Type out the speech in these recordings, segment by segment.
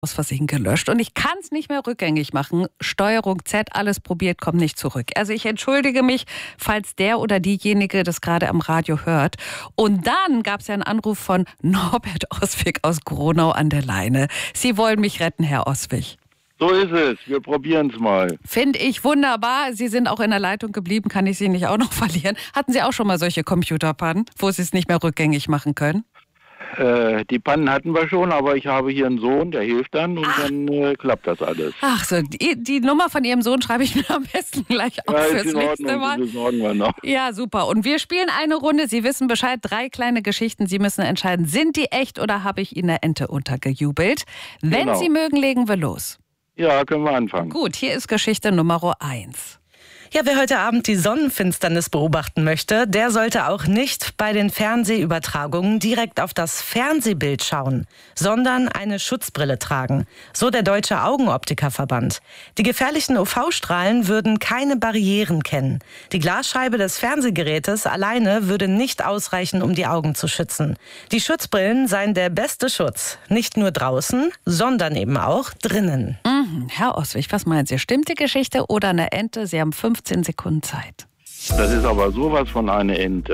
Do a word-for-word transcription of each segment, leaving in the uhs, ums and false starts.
aus Versehen gelöscht und ich kann es nicht mehr rückgängig machen. Steuerung Z, alles probiert, kommt nicht zurück. Also ich entschuldige mich, falls der oder diejenige das gerade am Radio hört. Und dann gab es ja einen Anruf von Norbert Oswig aus Gronau an der Leine. Sie wollen mich retten, Herr Oswig. So ist es. Wir probieren es mal. Finde ich wunderbar. Sie sind auch in der Leitung geblieben. Kann ich Sie nicht auch noch verlieren? Hatten Sie auch schon mal solche Computerpannen, wo Sie es nicht mehr rückgängig machen können? Äh, die Pannen hatten wir schon, aber ich habe hier einen Sohn, der hilft dann und Ach. dann äh, klappt das alles. Ach so, die, die Nummer von Ihrem Sohn schreibe ich mir am besten gleich auf ja, fürs in nächste Ordnung, Mal. Das sorgen wir noch. Ja, super. Und wir spielen eine Runde. Sie wissen Bescheid. Drei kleine Geschichten. Sie müssen entscheiden, sind die echt oder habe ich Ihnen eine Ente untergejubelt? Wenn Genau. Sie mögen, legen wir los. Ja, können wir anfangen. Gut, hier ist Geschichte Nummer eins. Ja, wer heute Abend die Sonnenfinsternis beobachten möchte, der sollte auch nicht bei den Fernsehübertragungen direkt auf das Fernsehbild schauen, sondern eine Schutzbrille tragen. So der Deutsche Augenoptikerverband. Die gefährlichen U V-Strahlen würden keine Barrieren kennen. Die Glasscheibe des Fernsehgerätes alleine würde nicht ausreichen, um die Augen zu schützen. Die Schutzbrillen seien der beste Schutz. Nicht nur draußen, sondern eben auch drinnen. Mhm. Herr Oswig, was meinen Sie? Stimmt die Geschichte oder eine Ente? Sie haben fünfzehn Sekunden Zeit. Das ist aber sowas von eine Ente.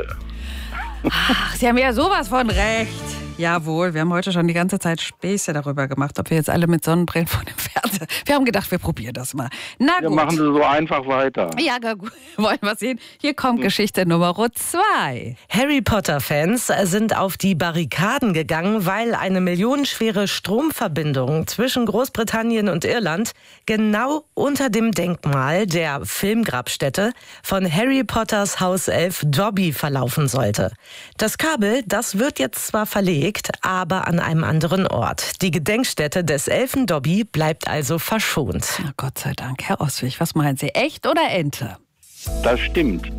Ach, Sie haben ja sowas von recht. Jawohl, wir haben heute schon die ganze Zeit Späße darüber gemacht, ob wir jetzt alle mit Sonnenbrillen vor dem Fernseher... Wir haben gedacht, wir probieren das mal. Na Wir gut. machen Sie so einfach weiter. Ja, gut. Wollen wir sehen. Hier kommt Geschichte Nummer zwei. Harry Potter-Fans sind auf die Barrikaden gegangen, weil eine millionenschwere Stromverbindung zwischen Großbritannien und Irland genau unter dem Denkmal der Filmgrabstätte von Harry Potters Hauself Dobby verlaufen sollte. Das Kabel, das wird jetzt zwar verlegt, aber an einem anderen Ort. Die Gedenkstätte des Elfen Dobby bleibt also verschont. Na Gott sei Dank. Herr Oswig, was meinen Sie? Echt oder Ente? Das stimmt.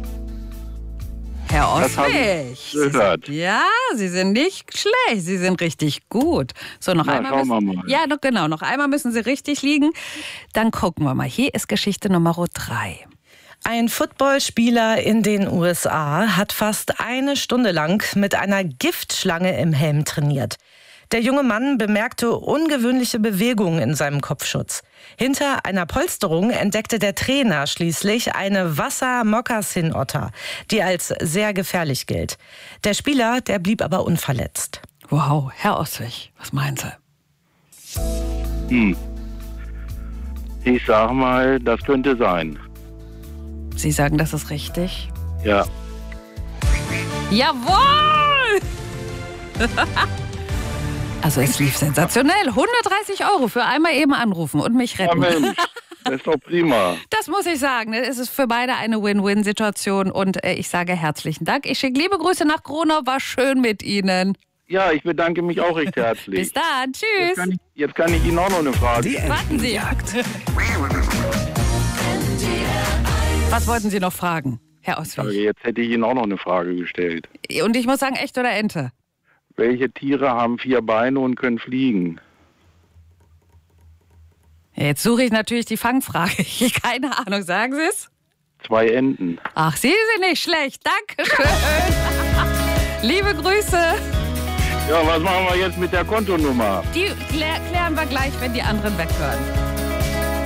Herr Das habe Oswig. ich gehört. Sie sind, ja, Sie sind nicht schlecht. Sie sind richtig gut. So, noch Na, einmal schauen müssen, wir mal. Ja, noch, genau. Noch einmal müssen Sie richtig liegen. Dann gucken wir mal. Hier ist Geschichte Nummer drei. Ein Footballspieler in den U S A hat fast eine Stunde lang mit einer Giftschlange im Helm trainiert. Der junge Mann bemerkte ungewöhnliche Bewegungen in seinem Kopfschutz. Hinter einer Polsterung entdeckte der Trainer schließlich eine Wasser-Mokassin-Otter, die als sehr gefährlich gilt. Der Spieler, der blieb aber unverletzt. Wow, Herr Oswig, was meinen Sie? Hm. Ich sag mal, das könnte sein. Sie sagen, das ist richtig? Ja. Jawohl! Also es lief sensationell. hundertdreißig Euro für einmal eben anrufen und mich Ja, retten. Mensch, das ist doch prima. Das muss ich sagen. Es ist für beide eine Win-Win-Situation und äh, ich sage herzlichen Dank. Ich schicke liebe Grüße nach Gronau. War schön mit Ihnen. Ja, ich bedanke mich auch recht herzlich. Bis dann. Jetzt Tschüss. kann ich, jetzt kann ich Ihnen auch noch eine Frage stellen. Warten Sie. Was wollten Sie noch fragen, Herr Oswig? Jetzt hätte ich Ihnen auch noch eine Frage gestellt. Und ich muss sagen, echt oder Ente? Welche Tiere haben vier Beine und können fliegen? Ja, jetzt suche ich natürlich die Fangfrage. Ich keine Ahnung. Sagen Sie es? Zwei Enten. Ach, Sie sind nicht schlecht. Dankeschön. Liebe Grüße. Ja, was machen wir jetzt mit der Kontonummer? Die klär, klären wir gleich, wenn die anderen weghören.